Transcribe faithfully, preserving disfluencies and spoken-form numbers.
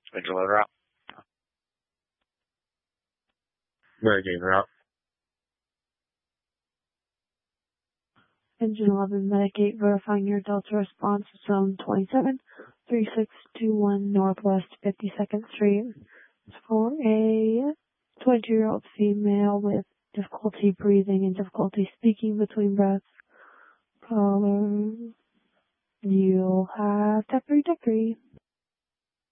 Major loader out. Medicator out. Engine eleven, Medicate, verifying your Delta response, zone twenty-seven, three six two one Northwest fifty-second Street. It's for a twenty-two-year-old female with difficulty breathing and difficulty speaking between breaths. Caller, you'll have Deborah Deborah.